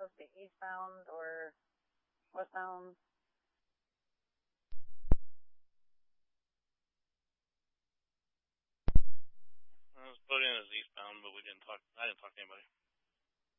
supposed to be eastbound or westbound? I was put in as eastbound, but I didn't talk to anybody.